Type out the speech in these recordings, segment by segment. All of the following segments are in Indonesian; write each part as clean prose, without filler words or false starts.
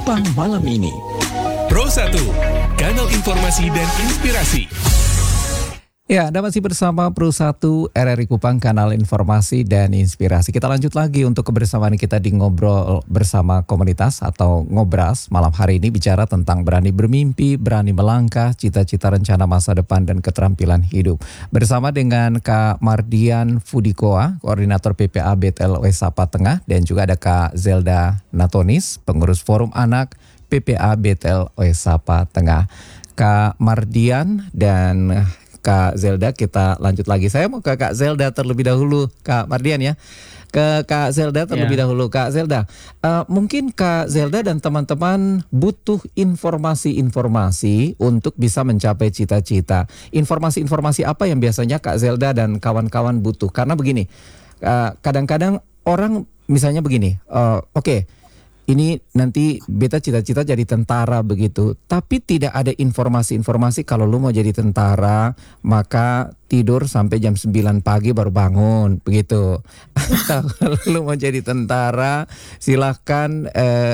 Kupang malam ini. Pro 1, kanal informasi dan inspirasi. Ya, Anda masih bersama Pro 1 RRI Kupang, kanal informasi dan inspirasi. Kita lanjut lagi untuk kebersamaan kita di Ngobrol Bersama Komunitas atau Ngobras. Malam hari ini bicara tentang berani bermimpi, berani melangkah, cita-cita, rencana masa depan, dan keterampilan hidup. Bersama dengan Kak Mardian Fudikoa, Koordinator PPA BTL Sapa Tengah, dan juga ada Kak Zelda Natonis, Pengurus Forum Anak PPA BTL Sapa Tengah. Kak Mardian dan Kak Zelda, kita lanjut lagi. Saya mau ke Kak Zelda terlebih dahulu, Kak Mardian ya. Ke Kak Zelda terlebih dahulu. Kak Zelda, mungkin Kak Zelda dan teman-teman butuh informasi-informasi untuk bisa mencapai cita-cita. Informasi-informasi apa yang biasanya Kak Zelda dan kawan-kawan butuh? Karena begini, kadang-kadang orang misalnya begini, oke, ini nanti beta cita-cita jadi tentara begitu. Tapi tidak ada informasi-informasi kalau lu mau jadi tentara maka tidur sampai jam 9 pagi baru bangun begitu. Atau kalau lu mau jadi tentara silahkan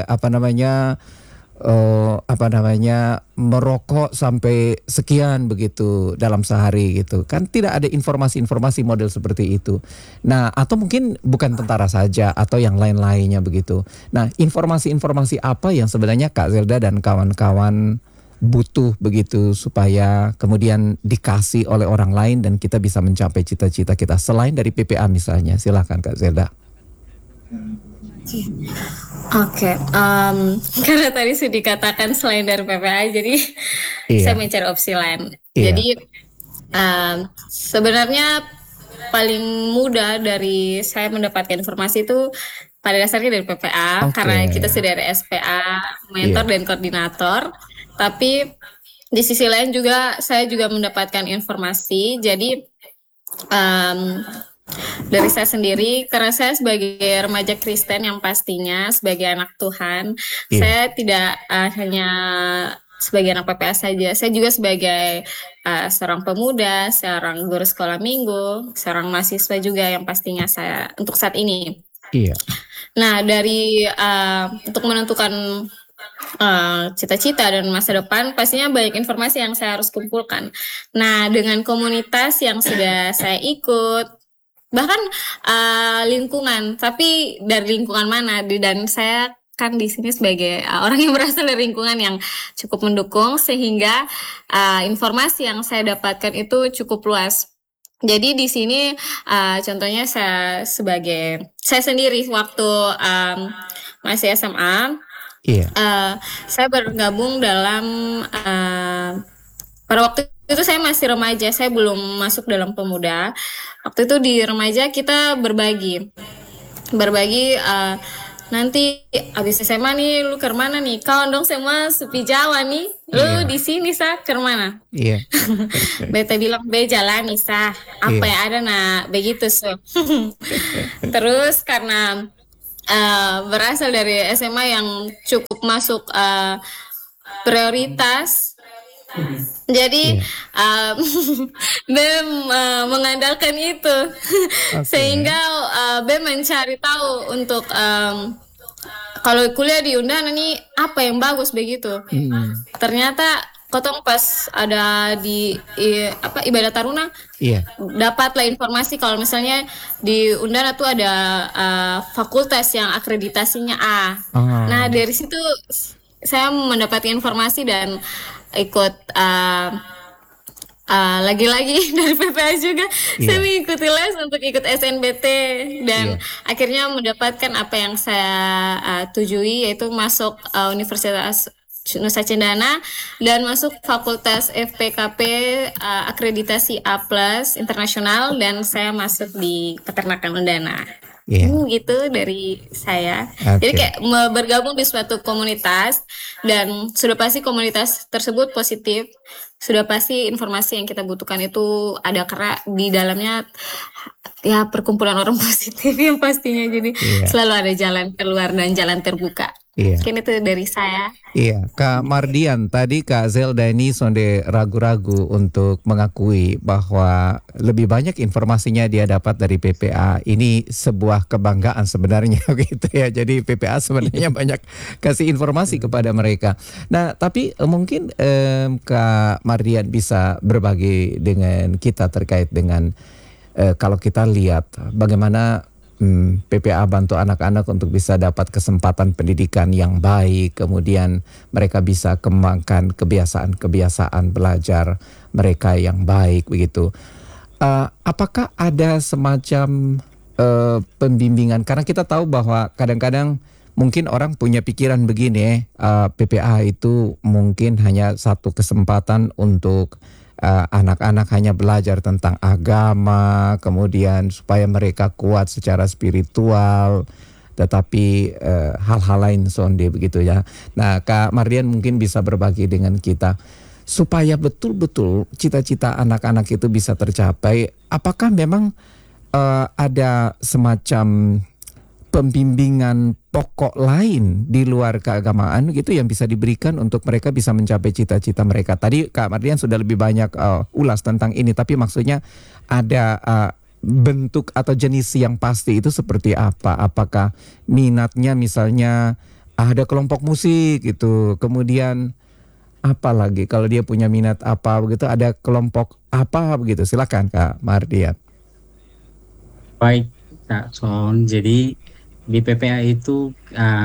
merokok sampai sekian begitu dalam sehari gitu. Kan tidak ada informasi-informasi model seperti itu. Nah, atau mungkin bukan tentara saja atau yang lain-lainnya begitu. Nah, informasi-informasi apa yang sebenarnya Kak Zelda dan kawan-kawan butuh begitu supaya kemudian dikasih oleh orang lain dan kita bisa mencapai cita-cita kita selain dari PPA misalnya. Silakan Kak Zelda. Oke, karena tadi sudah dikatakan selain dari PPA, jadi saya mencari opsi lain. Jadi sebenarnya paling mudah dari saya mendapatkan informasi itu pada dasarnya dari PPA, karena kita sudah ada SPA, mentor dan koordinator. Tapi di sisi lain juga saya juga mendapatkan informasi. Jadi dari saya sendiri, karena saya sebagai remaja Kristen yang pastinya sebagai anak Tuhan, saya tidak hanya sebagai anak PPA saja, saya juga sebagai seorang pemuda, seorang guru sekolah minggu, seorang mahasiswa juga yang pastinya saya untuk saat ini. Nah, dari untuk menentukan cita-cita dan masa depan, pastinya banyak informasi yang saya harus kumpulkan. Nah, dengan komunitas yang sudah saya ikut, bahkan lingkungan, tapi dari lingkungan mana? Dan saya kan di sini sebagai orang yang berasal dari lingkungan yang cukup mendukung, sehingga informasi yang saya dapatkan itu cukup luas. Jadi di sini contohnya saya sendiri waktu masih SMA, saya bergabung dalam pada waktu itu saya masih remaja, saya belum masuk dalam pemuda. Waktu itu di remaja kita berbagi nanti abis SMA nih lu ke mana nih, kawan dong semua sepi Jawa nih, lu di sini sah ke mana? Beta bilang be jalan nih sah, apa yang ada begitu Terus karena berasal dari SMA yang cukup masuk prioritas, jadi BEM mengandalkan itu, sehingga BEM mencari tahu untuk kalau kuliah di Undana nih apa yang bagus begitu. Ternyata kotong pas ada di ibadah taruna, dapatlah informasi kalau misalnya di Undana tuh ada fakultas yang akreditasinya A. Nah, dari situ saya mendapatkan informasi dan ikut lagi-lagi dari PPA juga. Saya mengikuti les untuk ikut SNBT dan akhirnya mendapatkan apa yang saya tujui, yaitu masuk Universitas Nusa Cendana dan masuk Fakultas FPKP akreditasi A+ internasional, dan saya masuk di Peternakan Undana. Gitu dari saya. Jadi kayak bergabung di suatu komunitas, dan sudah pasti komunitas tersebut positif, sudah pasti informasi yang kita butuhkan itu ada, karena di dalamnya ya perkumpulan orang positif yang pastinya, jadi selalu ada jalan keluar dan jalan terbuka. Iya. Mungkin itu dari saya. Iya, Kak Mardian, tadi Kak Zelda ini sonde ragu-ragu untuk mengakui bahwa lebih banyak informasinya dia dapat dari PPA. Ini sebuah kebanggaan sebenarnya gitu ya. Jadi PPA sebenarnya banyak kasih informasi kepada mereka. Nah, tapi mungkin Kak Mardian bisa berbagi dengan kita terkait dengan kalau kita lihat bagaimana PPA bantu anak-anak untuk bisa dapat kesempatan pendidikan yang baik, kemudian mereka bisa kembangkan kebiasaan-kebiasaan belajar mereka yang baik begitu. Apakah ada semacam pembimbingan? Karena kita tahu bahwa kadang-kadang mungkin orang punya pikiran begini, PPA itu mungkin hanya satu kesempatan untuk anak-anak hanya belajar tentang agama, kemudian supaya mereka kuat secara spiritual, tetapi hal-hal lain sonde begitu ya. Nah, Kak Mardian mungkin bisa berbagi dengan kita supaya betul-betul cita-cita anak-anak itu bisa tercapai. Apakah memang ada semacam pembimbingan pokok lain di luar keagamaan gitu yang bisa diberikan untuk mereka bisa mencapai cita-cita mereka? Tadi Kak Mardian sudah lebih banyak ulas tentang ini, tapi maksudnya ada bentuk atau jenis yang pasti itu seperti apa? Apakah minatnya misalnya ada kelompok musik gitu, kemudian apa lagi kalau dia punya minat apa begitu, ada kelompok apa begitu? Silakan Kak Mardian. Baik, Kak Son. Jadi di PPA itu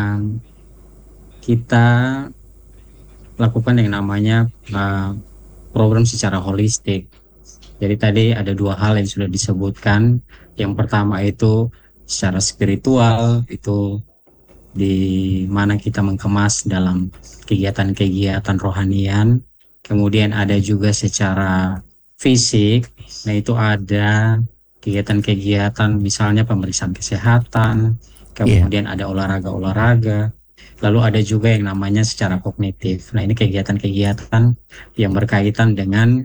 kita lakukan yang namanya program secara holistik. Jadi tadi ada dua hal yang sudah disebutkan. Yang pertama itu secara spiritual, itu di mana kita mengemas dalam kegiatan-kegiatan rohanian. Kemudian ada juga secara fisik, nah itu ada kegiatan-kegiatan misalnya pemeriksaan kesehatan, kemudian ada olahraga-olahraga, lalu ada juga yang namanya secara kognitif. Nah, ini kegiatan-kegiatan yang berkaitan dengan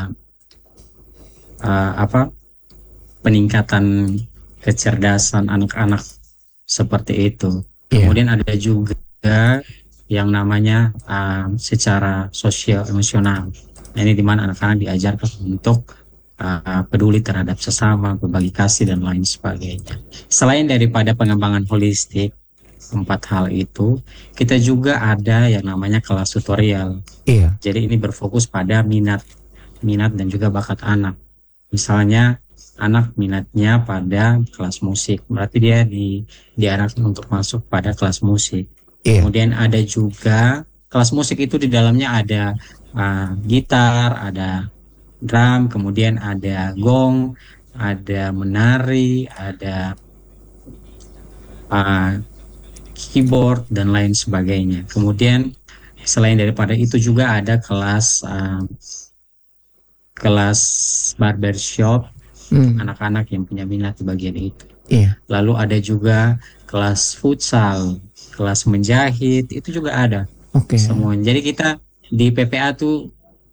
peningkatan kecerdasan anak-anak seperti itu. Kemudian ada juga yang namanya secara sosial emosional. Nah, ini di mana anak-anak diajarkan untuk peduli terhadap sesama, berbagi kasih dan lain sebagainya. Selain daripada pengembangan holistik 4 hal itu, kita juga ada yang namanya kelas tutorial. Jadi ini berfokus pada minat dan juga bakat anak. Misalnya anak minatnya pada kelas musik, berarti dia diarahkan untuk masuk pada kelas musik. Kemudian ada juga kelas musik itu di dalamnya ada gitar, ada drum, kemudian ada gong, ada menari, ada keyboard dan lain sebagainya. Kemudian selain daripada itu juga ada kelas barbershop, anak-anak yang punya minat di bagian itu. Lalu ada juga kelas futsal, kelas menjahit, itu juga ada. Semua. Jadi kita di PPA tuh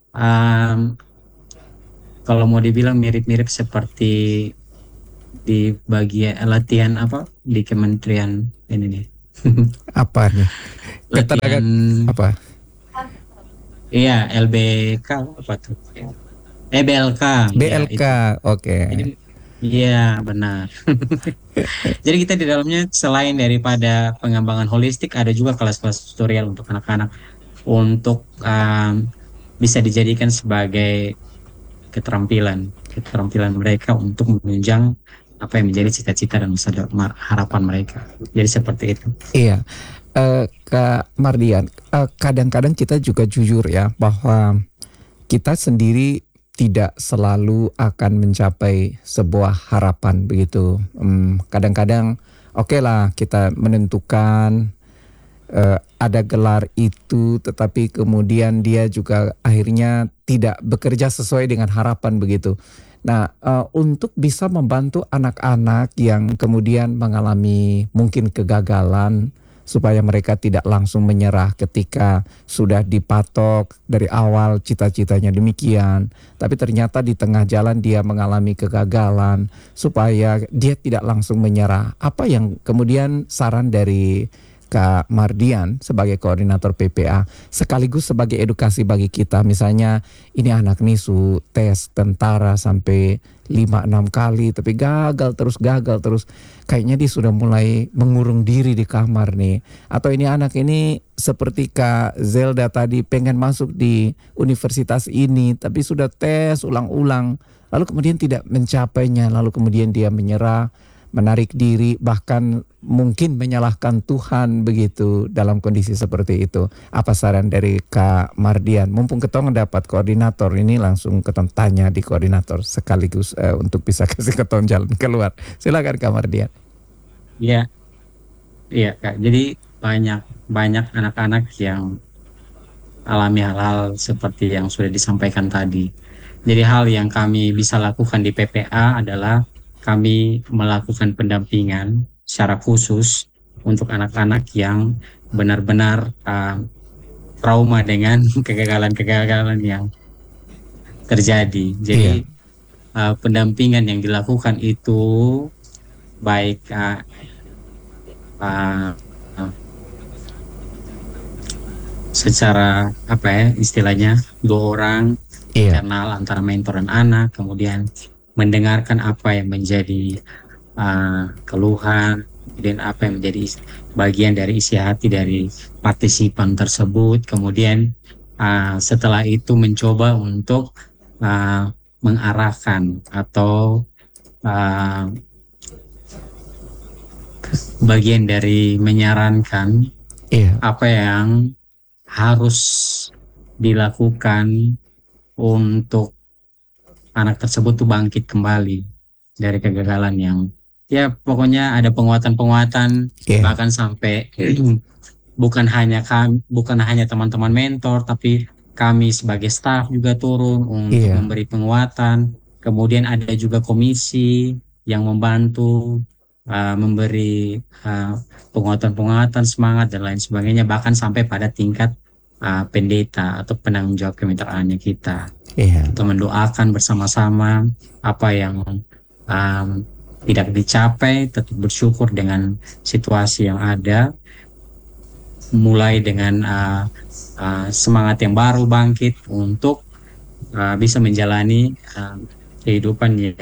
kalau mau dibilang mirip-mirip seperti di bagian latihan di kementerian ini nih. Apa nih? Latihan apa? Iya, LBK apa tuh? BLK. BLK, oke. Iya, benar. Jadi kita di dalamnya selain daripada pengembangan holistik, ada juga kelas-kelas tutorial untuk anak-anak untuk bisa dijadikan sebagai keterampilan mereka untuk menunjang apa yang menjadi cita-cita dan masa harapan mereka. Jadi seperti itu. Iya, Kak Mardian, kadang-kadang kita juga jujur ya bahwa kita sendiri tidak selalu akan mencapai sebuah harapan begitu. Kadang-kadang oke lah kita menentukan ada gelar itu, tetapi kemudian dia juga akhirnya tidak bekerja sesuai dengan harapan begitu. Nah, untuk bisa membantu anak-anak yang kemudian mengalami mungkin kegagalan, supaya mereka tidak langsung menyerah ketika sudah dipatok dari awal cita-citanya demikian, tapi ternyata di tengah jalan dia mengalami kegagalan, supaya dia tidak langsung menyerah. Apa yang kemudian saran dari Kak Mardian sebagai koordinator PPA sekaligus sebagai edukasi bagi kita. Misalnya ini anak nih tes tentara sampai 5-6 kali tapi gagal terus. Kayaknya dia sudah mulai mengurung diri di kamar nih. Atau ini anak ini seperti Kak Zelda tadi pengen masuk di universitas ini tapi sudah tes ulang-ulang. Lalu kemudian tidak mencapainya. Lalu kemudian dia menyerah, menarik diri, bahkan mungkin menyalahkan Tuhan begitu dalam kondisi seperti itu. Apa saran dari Kak Mardian? Mumpung ketong dapat koordinator ini langsung ketong tanya di koordinator sekaligus untuk bisa kasih ketong jalan keluar. Silakan Kak Mardian. Iya, iya Kak. Jadi banyak anak-anak yang alami hal-hal seperti yang sudah disampaikan tadi. Jadi hal yang kami bisa lakukan di PPA adalah kami melakukan pendampingan secara khusus untuk anak-anak yang benar-benar trauma dengan kegagalan-kegagalan yang terjadi. Jadi pendampingan yang dilakukan itu baik secara istilahnya 2 orang internal antara mentor dan anak, kemudian mendengarkan apa yang menjadi keluhan dan apa yang menjadi bagian dari isi hati dari partisipan tersebut. Kemudian setelah itu mencoba untuk mengarahkan atau bagian dari menyarankan apa yang harus dilakukan untuk anak tersebut tuh bangkit kembali dari kegagalan yang pokoknya ada penguatan-penguatan bahkan sampai bukan hanya teman-teman mentor tapi kami sebagai staf juga turun untuk memberi penguatan. Kemudian ada juga komisi yang membantu memberi penguatan-penguatan semangat dan lain sebagainya, bahkan sampai pada tingkat pendeta atau penanggung jawab kemitraannya kita. Kita mendoakan bersama-sama apa yang tidak dicapai, tetap bersyukur dengan situasi yang ada, mulai dengan semangat yang baru bangkit untuk bisa menjalani kehidupan yang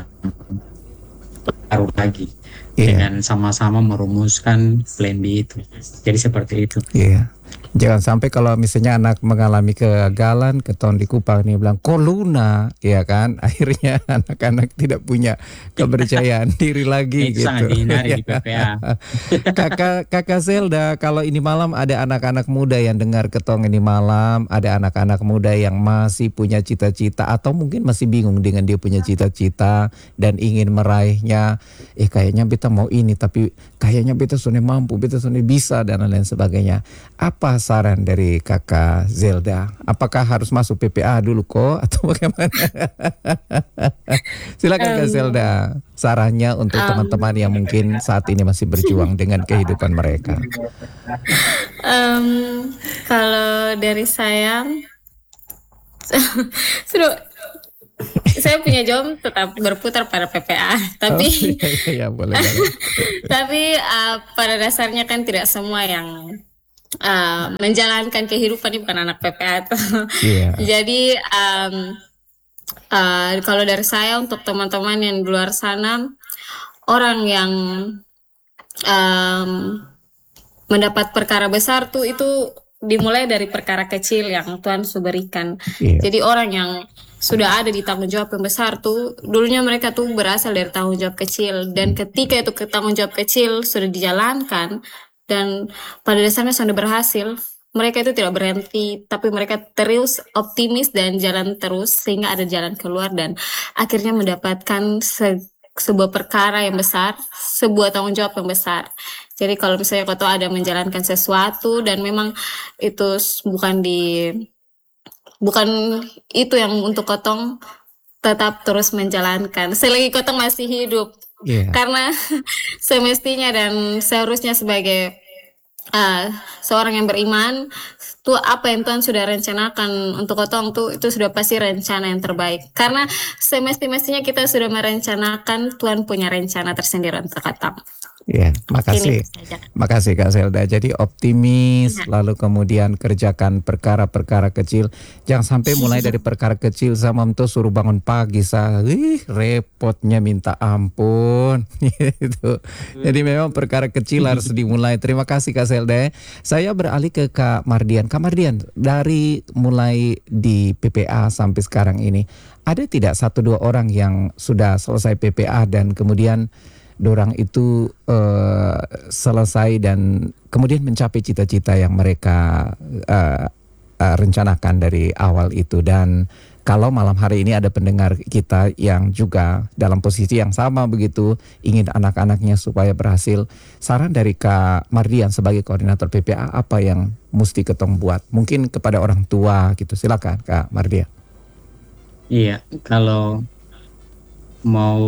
baru lagi dengan sama-sama merumuskan plan B itu. Jadi seperti itu. Jangan sampai kalau misalnya anak mengalami kegagalan, keton di Kupang nih bilang koluna, ya kan? Akhirnya anak-anak tidak punya kepercayaan diri lagi gitu. Sangat dihindari di PPA. Kakak Zelda, kalau ini malam ada anak-anak muda yang dengar ketong ini malam, ada anak-anak muda yang masih punya cita-cita atau mungkin masih bingung dengan dia punya cita-cita dan ingin meraihnya. Kayaknya beta mau ini tapi kayaknya beta sudah mampu, beta sudah bisa dan lain sebagainya. Apa saran dari Kakak Zelda? Apakah harus masuk PPA dulu kok atau bagaimana? Silakan Kak Zelda, sarannya untuk teman-teman yang mungkin saat ini masih berjuang dengan kehidupan mereka. Kalau dari saya saya punya jawab tetap berputar pada PPA, tapi boleh. tapi pada dasarnya kan tidak semua yang menjalankan kehidupan ini bukan anak PPA tuh. Jadi kalau dari saya untuk teman-teman yang di luar sana, orang yang mendapat perkara besar tuh itu dimulai dari perkara kecil yang Tuhan sudah berikan. Jadi orang yang sudah ada di tanggung jawab yang besar tuh dulunya mereka tuh berasal dari tanggung jawab kecil, dan ketika itu tanggung jawab kecil sudah dijalankan dan pada dasarnya sudah berhasil, mereka itu tidak berhenti tapi mereka terus optimis dan jalan terus sehingga ada jalan keluar dan akhirnya mendapatkan sebuah perkara yang besar, sebuah tanggung jawab yang besar. Jadi kalau misalnya kau ada menjalankan sesuatu dan memang itu bukan itu yang untuk kotong, tetap terus menjalankan selagi kotong masih hidup. Karena semestinya dan seharusnya sebagai seorang yang beriman tuh apa yang Tuhan sudah rencanakan untuk kotong tuh itu sudah pasti rencana yang terbaik. Karena semestinya kita sudah merencanakan, Tuhan punya rencana tersendiri untuk kotong. Ya, makasih. Ini saja. Makasih Kak Zelda. Jadi optimis, lalu kemudian kerjakan perkara-perkara kecil. Jangan sampai mulai dari perkara kecil sama tuh suruh bangun pagi repotnya minta ampun gitu. Jadi memang perkara kecil harus dimulai. Terima kasih Kak Zelda. Saya beralih ke Kak Mardian. Kak Mardian, dari mulai di PPA sampai sekarang ini, ada tidak 1-2 orang yang sudah selesai PPA dan kemudian dorang itu selesai dan kemudian mencapai cita-cita yang mereka rencanakan dari awal itu? Dan kalau malam hari ini ada pendengar kita yang juga dalam posisi yang sama begitu, ingin anak-anaknya supaya berhasil, saran dari Kak Mardian sebagai koordinator PPA apa yang mesti ketong buat? Mungkin kepada orang tua gitu. Silakan Kak Mardian. Iya, kalau mau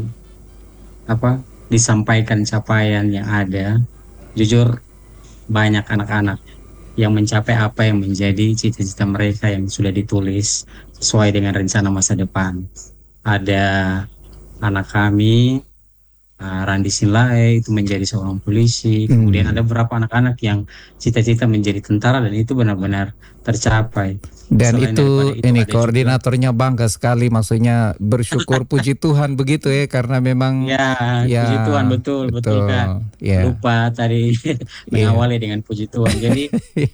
disampaikan capaian yang ada, jujur banyak anak-anak yang mencapai apa yang menjadi cita-cita mereka yang sudah ditulis sesuai dengan rencana masa depan. Ada anak kami, Randi Sinlae, itu menjadi seorang polisi. Kemudian ada beberapa anak-anak yang cita-cita menjadi tentara dan itu benar-benar tercapai. Dan Selain itu daripada ini ada koordinatornya bangga sekali, maksudnya bersyukur puji Tuhan begitu ya, karena memang puji Tuhan, betul Kak. Ya. Lupa tadi mengawali dengan puji Tuhan. Jadi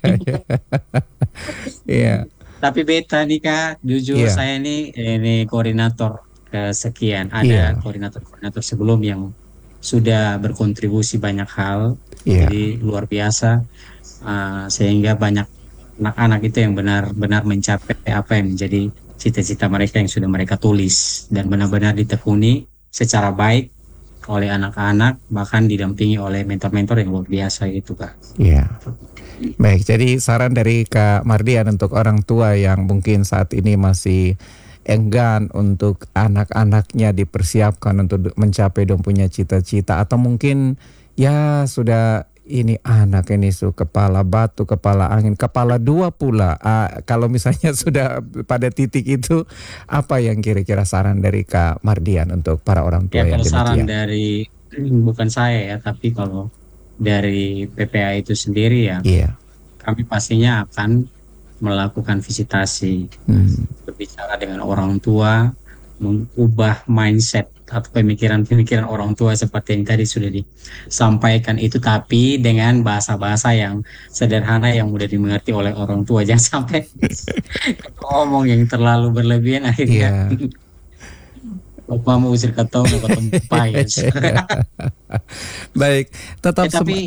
tapi beta nih Kak, jujur saya ini koordinator kesekian. Ada koordinator-koordinator sebelum yang sudah berkontribusi banyak hal, jadi luar biasa, sehingga banyak anak-anak itu yang benar-benar mencapai apa yang menjadi cita-cita mereka yang sudah mereka tulis dan benar-benar ditekuni secara baik oleh anak-anak, bahkan didampingi oleh mentor-mentor yang luar biasa gitu Kak. Iya. Baik, jadi saran dari Kak Mardian untuk orang tua yang mungkin saat ini masih enggan untuk anak-anaknya dipersiapkan untuk mencapai dan punya cita-cita, atau mungkin ya sudah ini anak ini kepala batu, kepala angin, kepala dua pula. Kalau misalnya sudah pada titik itu, apa yang kira-kira saran dari Kak Mardian untuk para orang tua yang demikian? Saran dari bukan saya ya, tapi kalau dari PPA itu sendiri ya, kami pastinya akan melakukan visitasi, berbicara dengan orang tua, mengubah mindset atau pemikiran-pemikiran orang tua seperti yang tadi sudah disampaikan itu, tapi dengan bahasa-bahasa yang sederhana yang mudah dimengerti oleh orang tua. Jangan sampai ngomong yang terlalu berlebihan akhirnya Bapak mau usir ketong payas. Baik, tetap tapi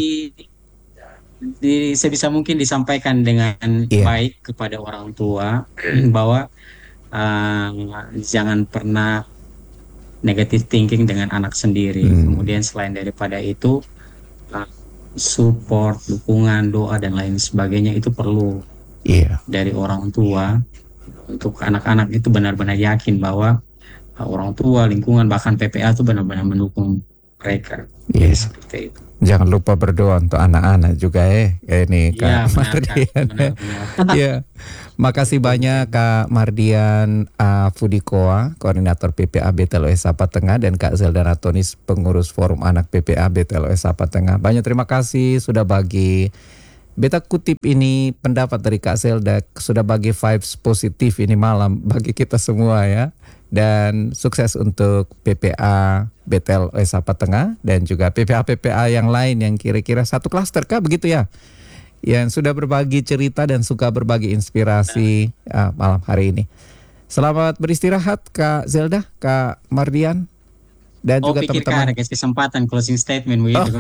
sebisa mungkin disampaikan dengan baik kepada orang tua bahwa jangan pernah negative thinking dengan anak sendiri. Kemudian selain daripada itu, support, dukungan, doa dan lain sebagainya itu perlu dari orang tua untuk anak-anak itu benar-benar yakin bahwa orang tua, lingkungan, bahkan PPA itu benar-benar mendukung mereka. Seperti itu. Jangan lupa berdoa untuk anak-anak juga ini Kak Mardian. Makasih banyak Kak Mardian Fudikoa, koordinator PPA BTLOS Sapa Tengah, dan Kak Zelda Ratonis, pengurus Forum Anak PPA BTLOS Sapa Tengah. Banyak terima kasih sudah bagi, beta kutip ini pendapat dari Kak Zelda, sudah bagi vibes positif ini malam bagi kita semua ya. Dan sukses untuk PPA BTLOS Sapa Tengah dan juga PPA-PPA yang lain yang kira-kira satu klaster Kak, begitu ya, yang sudah berbagi cerita dan suka berbagi inspirasi malam hari ini. Selamat beristirahat Kak Zelda, Kak Mardian, dan juga teman-teman. Ada kesempatan closing statement begitu.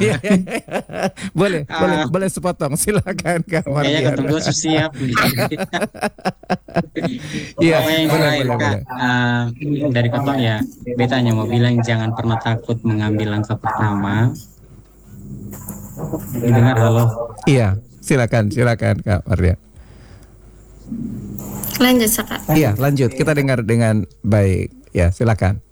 Boleh sepotong, silakan Kak Mardian. Kayaknya ketemu siap. Boleh. Dari ketong ya, beta hanya mau bilang jangan pernah takut mengambil langkah pertama. Dengar halo? Iya, silakan Kak Mardian. Lanjut Kak. Iya, lanjut. Kita dengar dengan baik. Ya, silakan.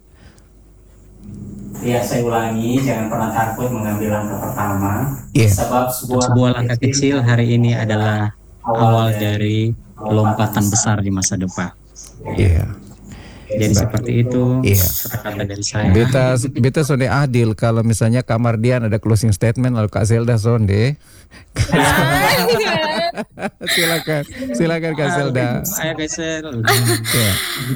Ya, saya ulangi, jangan pernah takut mengambil langkah pertama. Sebab sebuah langkah kecil hari ini adalah awal dari lompatan besar di masa depan. Jadi seperti itu Iya. kata-kata dari saya. Beta sonde adil kalau misalnya Kak Mardian ada closing statement lalu Kak Zelda sonde. Silakan Kak Zelda. Ayo guys. Ya.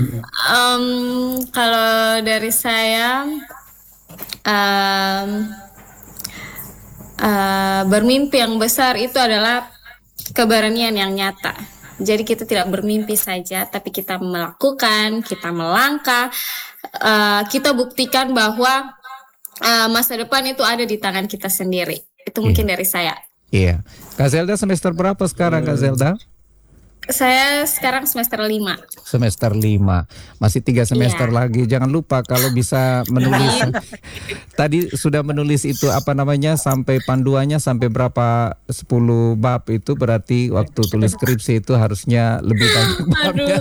Kalau dari saya, bermimpi yang besar itu adalah keberanian yang nyata. Jadi kita tidak bermimpi saja, tapi kita melakukan, kita melangkah, kita buktikan bahwa masa depan itu ada di tangan kita sendiri. Itu mungkin dari saya. Iya. Kak Zelda semester berapa sekarang Kak Zelda? Saya sekarang semester 5. Semester 5. Masih 3 semester lagi. Jangan lupa kalau bisa menulis. Tadi sudah menulis itu apa namanya sampai panduannya sampai berapa 10 bab itu berarti waktu tulis skripsi itu harusnya lebih banyak babnya.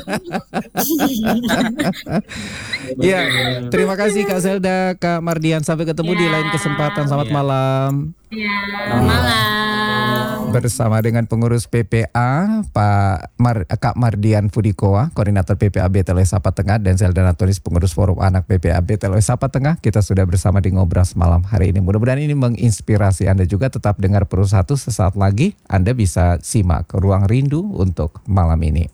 Ya, terima kasih Kak Zelda, Kak Mardian. Sampai ketemu di lain kesempatan. Selamat malam. Selamat malam. Bersama dengan pengurus PPA Kak Mardian Fudikoa, koordinator PPA BTL Sapa Tengah, dan Zelda Natonis, pengurus Forum Anak PPA BTL Sapa Tengah. Kita sudah bersama di Ngobras malam hari ini. Mudah-mudahan ini menginspirasi Anda juga. Tetap dengar Peru 1, sesaat lagi Anda bisa simak ke Ruang Rindu untuk malam ini.